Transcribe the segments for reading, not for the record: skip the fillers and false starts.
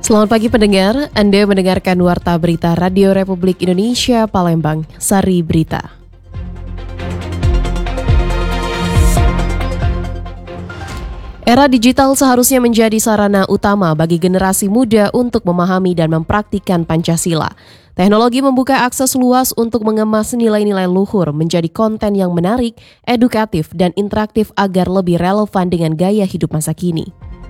Selamat pagi pendengar, Anda mendengarkan Warta Berita Radio Republik Indonesia Palembang, Sari Berita. Era digital seharusnya menjadi sarana utama bagi generasi muda untuk memahami dan mempraktikkan Pancasila. Teknologi membuka akses luas untuk mengemas nilai-nilai luhur menjadi konten yang menarik, edukatif, dan interaktif agar lebih relevan dengan gaya hidup masa kini.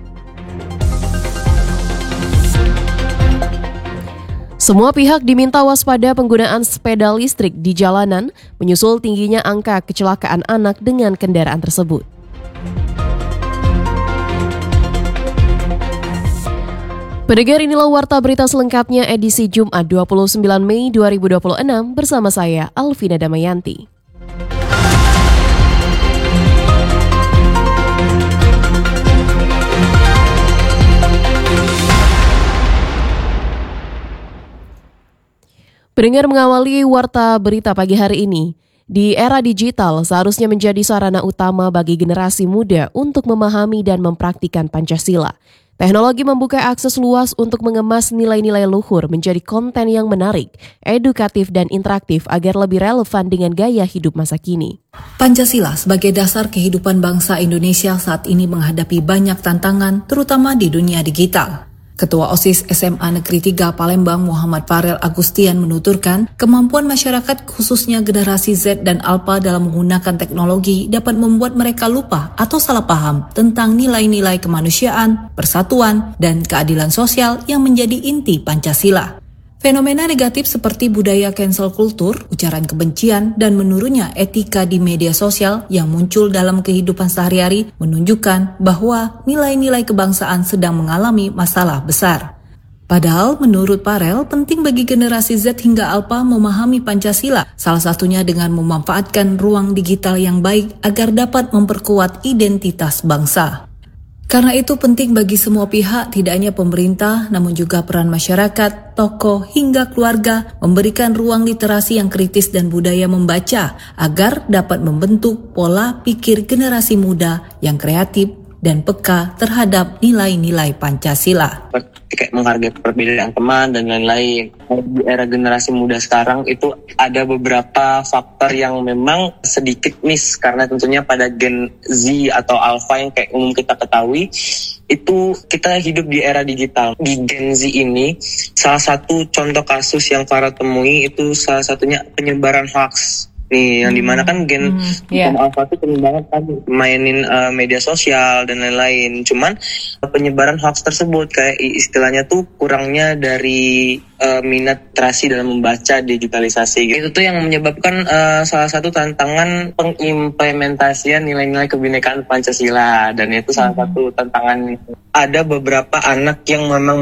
Semua pihak diminta waspada penggunaan sepeda listrik di jalanan, menyusul tingginya angka kecelakaan anak dengan kendaraan tersebut. Pendengar, inilah Warta Berita selengkapnya edisi Jumat 29 Mei 2026 bersama saya, Alvina Damayanti. Pendengar, mengawali Warta Berita pagi hari ini, di era digital seharusnya menjadi sarana utama bagi generasi muda untuk memahami dan mempraktikkan Pancasila. Teknologi membuka akses luas untuk mengemas nilai-nilai luhur menjadi konten yang menarik, edukatif, dan interaktif agar lebih relevan dengan gaya hidup masa kini. Pancasila sebagai dasar kehidupan bangsa Indonesia saat ini menghadapi banyak tantangan, terutama di dunia digital. Ketua OSIS SMA Negeri 3 Palembang Muhammad Farel Agustian menuturkan, kemampuan masyarakat khususnya generasi Z dan Alpha dalam menggunakan teknologi dapat membuat mereka lupa atau salah paham tentang nilai-nilai kemanusiaan, persatuan, dan keadilan sosial yang menjadi inti Pancasila. Fenomena negatif seperti budaya cancel culture, ujaran kebencian, dan menurunnya etika di media sosial yang muncul dalam kehidupan sehari-hari menunjukkan bahwa nilai-nilai kebangsaan sedang mengalami masalah besar. Padahal menurut Farel, penting bagi generasi Z hingga Alpha memahami Pancasila, salah satunya dengan memanfaatkan ruang digital yang baik agar dapat memperkuat identitas bangsa. Karena itu penting bagi semua pihak, tidak hanya pemerintah, namun juga peran masyarakat, tokoh, hingga keluarga, memberikan ruang literasi yang kritis dan budaya membaca, agar dapat membentuk pola pikir generasi muda yang kreatif dan peka terhadap nilai-nilai Pancasila. Kayak menghargai perbedaan teman dan lain-lain. Di era generasi muda sekarang itu ada beberapa faktor yang memang sedikit miss, karena tentunya pada Gen Z atau Alpha yang kayak umum kita ketahui, itu kita hidup di era digital. Di Gen Z ini, salah satu contoh kasus yang Farah temui itu salah satunya penyebaran hoax. Nih, yang dimana kan Gen Alpha itu penting banget kan mainin media sosial dan lain-lain. Cuman penyebaran hoax tersebut kayak istilahnya tuh kurangnya dari minat literasi dalam membaca, digitalisasi. Itu tuh yang menyebabkan salah satu tantangan pengimplementasian nilai-nilai kebinekaan Pancasila, dan itu salah satu tantangan. Ada beberapa anak yang memang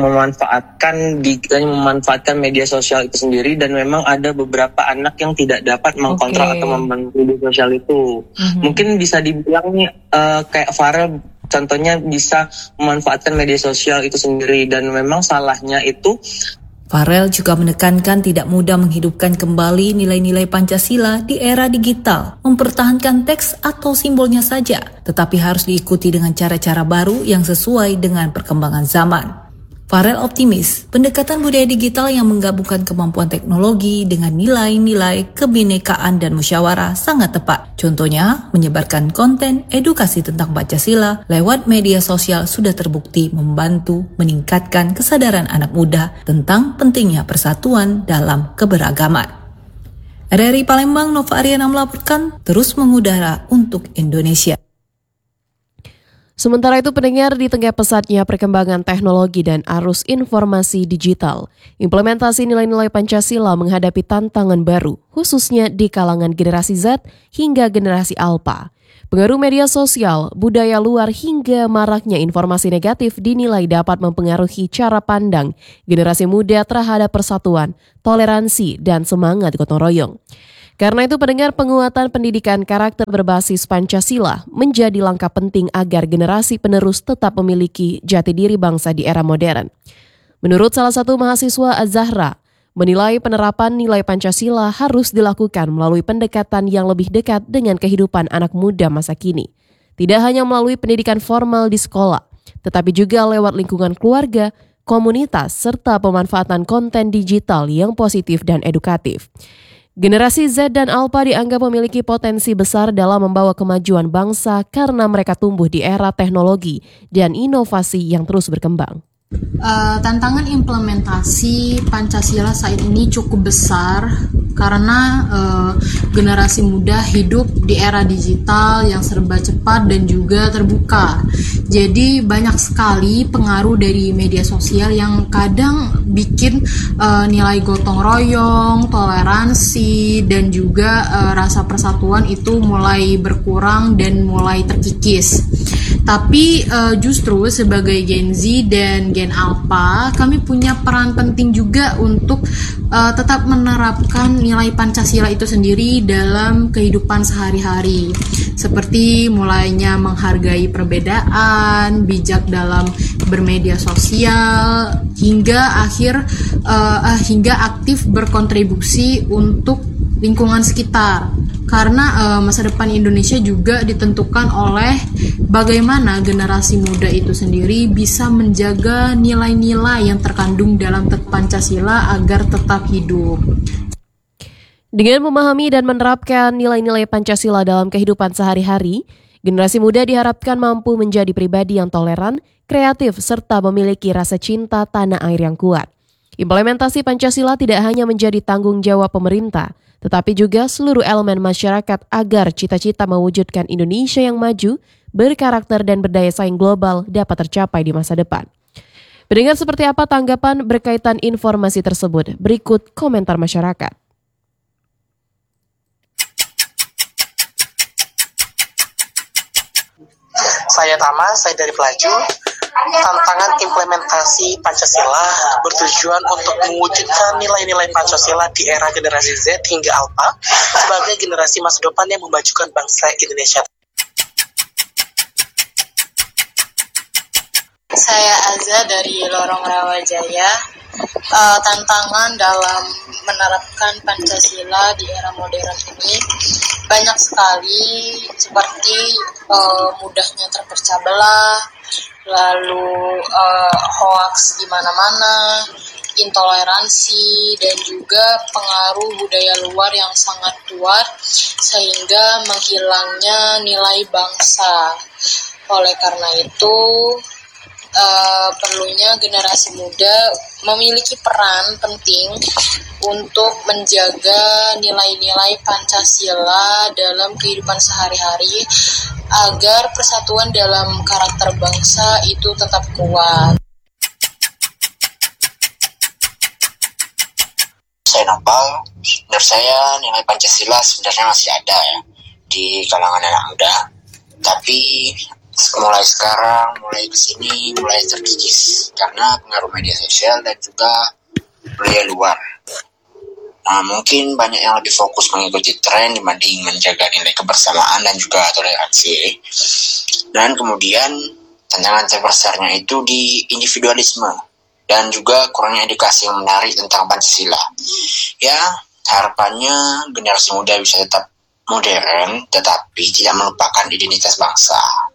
memanfaatkan media sosial itu sendiri, dan memang ada beberapa anak yang tidak dapat mengkontrol atau membantu media sosial itu. Mungkin bisa dibilang nih kayak Farel contohnya bisa memanfaatkan media sosial itu sendiri, dan memang salahnya itu Farel juga menekankan tidak mudah menghidupkan kembali nilai-nilai Pancasila di era digital, mempertahankan teks atau simbolnya saja, tetapi harus diikuti dengan cara-cara baru yang sesuai dengan perkembangan zaman. Farel optimis, pendekatan budaya digital yang menggabungkan kemampuan teknologi dengan nilai-nilai kebinekaan dan musyawarah sangat tepat. Contohnya, menyebarkan konten edukasi tentang Pancasila lewat media sosial sudah terbukti membantu meningkatkan kesadaran anak muda tentang pentingnya persatuan dalam keberagaman. RRI Palembang, Nova Ariana melaporkan, terus mengudara untuk Indonesia. Sementara itu, pendengar, di tengah pesatnya perkembangan teknologi dan arus informasi digital, implementasi nilai-nilai Pancasila menghadapi tantangan baru, khususnya di kalangan generasi Z hingga generasi Alpha. Pengaruh media sosial, budaya luar, hingga maraknya informasi negatif dinilai dapat mempengaruhi cara pandang generasi muda terhadap persatuan, toleransi, dan semangat gotong royong. Karena itu, pendengar, penguatan pendidikan karakter berbasis Pancasila menjadi langkah penting agar generasi penerus tetap memiliki jati diri bangsa di era modern. Menurut salah satu mahasiswa Az-Zahra, menilai penerapan nilai Pancasila harus dilakukan melalui pendekatan yang lebih dekat dengan kehidupan anak muda masa kini. Tidak hanya melalui pendidikan formal di sekolah, tetapi juga lewat lingkungan keluarga, komunitas, serta pemanfaatan konten digital yang positif dan edukatif. Generasi Z dan Alpha dianggap memiliki potensi besar dalam membawa kemajuan bangsa karena mereka tumbuh di era teknologi dan inovasi yang terus berkembang. Tantangan implementasi Pancasila saat ini cukup besar karena generasi muda hidup di era digital yang serba cepat dan juga terbuka. Jadi banyak sekali pengaruh dari media sosial yang kadang bikin nilai gotong royong, toleransi, dan juga rasa persatuan itu mulai berkurang dan mulai terkikis. Tapi justru sebagai Gen Z dan Gen Alpha, kami punya peran penting juga untuk tetap menerapkan nilai Pancasila itu sendiri dalam kehidupan sehari-hari. Seperti mulainya menghargai perbedaan, bijak dalam bermedia sosial, hingga aktif berkontribusi untuk lingkungan sekitar. Karena masa depan Indonesia juga ditentukan oleh bagaimana generasi muda itu sendiri bisa menjaga nilai-nilai yang terkandung dalam Pancasila agar tetap hidup. Dengan memahami dan menerapkan nilai-nilai Pancasila dalam kehidupan sehari-hari, generasi muda diharapkan mampu menjadi pribadi yang toleran, kreatif, serta memiliki rasa cinta tanah air yang kuat. Implementasi Pancasila tidak hanya menjadi tanggung jawab pemerintah, tetapi juga seluruh elemen masyarakat agar cita-cita mewujudkan Indonesia yang maju, berkarakter dan berdaya saing global dapat tercapai di masa depan. Pendengar, seperti apa tanggapan berkaitan informasi tersebut? Berikut komentar masyarakat. Saya Tama, saya dari Pelaju. Tantangan implementasi Pancasila bertujuan untuk mewujudkan nilai-nilai Pancasila di era generasi Z hingga Alpha sebagai generasi masa depan yang memajukan bangsa Indonesia. Saya Aza dari Lorong Rawajaya. Tantangan dalam menerapkan Pancasila di era modern ini banyak sekali, seperti mudahnya terpecah belah, lalu hoaks di mana-mana, intoleransi, dan juga pengaruh budaya luar yang sangat kuat sehingga menghilangnya nilai bangsa. Oleh karena itu, perlunya generasi muda memiliki peran penting untuk menjaga nilai-nilai Pancasila dalam kehidupan sehari-hari agar persatuan dalam karakter bangsa itu tetap kuat. Saya Nopal, menurut saya nilai Pancasila sebenarnya masih ada ya di kalangan anak muda, tapi mulai sekarang, mulai kesini, mulai terkikis karena pengaruh media sosial dan juga budaya luar. Nah, mungkin banyak yang lebih fokus mengikuti tren dibanding menjaga nilai kebersamaan dan juga toleransi. Dan kemudian tantangan terbesarnya itu di individualisme dan juga kurangnya edukasi yang menarik tentang Pancasila. Ya, harapannya generasi muda bisa tetap modern tetapi tidak melupakan identitas bangsa.